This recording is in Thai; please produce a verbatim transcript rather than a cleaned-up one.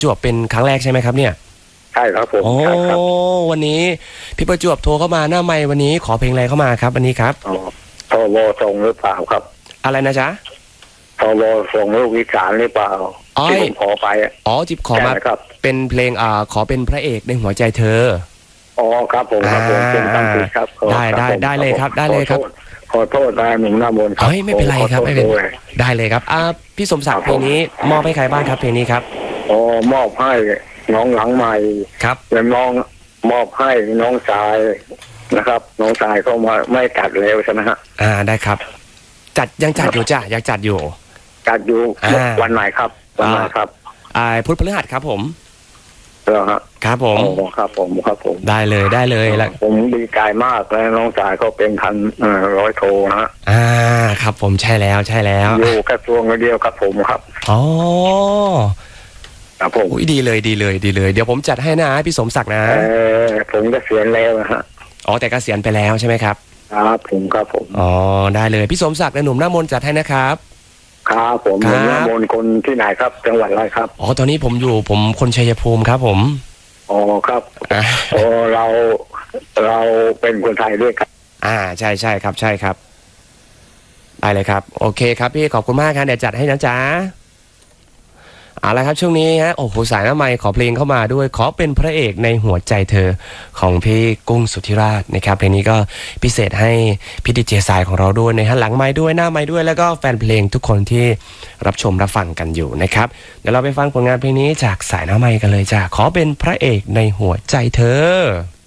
จวบเป็นครั้งแรกใช่ไหมครับเนี่ยใช่ครับผมโอ้วันนี้พี่ประจวบโทรเข้ามาหน้าไมค์วันนี้ขอเพลงอะไรเข้ามาครับวันนี้ครับอ๋อทวทรงหรือเปล่าครับอะไรนะจ๊ะทวทรงลูกวิสานหรือเปล่าที่ผมขอไปอ๋อจิบขอมาเป็นเพลงอ่าขอเป็นพระเอกในหัวใจเธออ๋อครับผมครับผมเป็นตั้งติดครับได้ได้ได้เลยครับได้เลยครับขอโทษนะหนุ่มหน้ามนต์ครับไม่เป็นไรครับไม่เป็นได้เลยครับอ่าพี่สมศักดิ์เพลงนี้มอบให้ใครบ้างครับเพลงนี้ครับอ๋อมอบให้น้องหลังใหม่ครับและน้องมอบให้น้องชายนะครับน้องชายเขามาไม่จัดแล้วใช่ไหมฮะอ่าได้ครับจัดยังจัดอยู่จ้ะยังจัดอยู่จัดอยู่วันไหนครับวันไหนครับอ่าพุธพฤหัสครับผมเหรอฮะครับผมครับผมครับผมได้เลยได้เลยแล้วผมดีใจมากแล้วน้องชายเขาเป็นพันร้อยโทนะฮะอ่าครับผมใช่แล้วใช่แล้วอยู่กระทรวงเดียวกับผมครับอ๋อครับผมดีเลยดีเลยดีเลยเดี๋ยวผมจัดให้นะพี่สมศักดิ์นะเออผมเกษียณแล้วนะฮะอ๋อแต่เกษียณไปแล้วใช่ไหมครับครับผมครับผมอ๋อได้เลยพี่สมศักดิ์ในหนุ่มหน้ามนต์จัดให้นะครับครับผมหนุ่มหน้ามนต์คนที่ไหนครับจังหวัดอะไรครับอ๋อตอนนี้ผมอยู่ผมคนชัยภูมิครับผมอ๋อครับโอ้เราเราเป็นคนไทยด้วยครับอ่าใช่ใช่ครับใช่ครับได้เลยครับโอเคครับพี่ขอบคุณมากครับเดี๋ยวจัดให้นะจ๊ะเอาละครับช่วงนี้ฮะโอ้โหสายหน้าไมค์ขอเพลงเข้ามาด้วยขอเป็นพระเอกในหัวใจเธอของพี่กุ้งสุธิราชนะครับเพลงนี้ก็พิเศษให้พี่ดีเจสายของเราด้วยนะฮะหลังไมค์ด้วยหน้าไมค์ด้วยแล้วก็แฟนเพลงทุกคนที่รับชมรับฟังกันอยู่นะครับเดี๋ยวเราไปฟังผลงานเพลงนี้จากสายหน้าไมค์กันเลยจ้ะขอเป็นพระเอกในหัวใจเธอ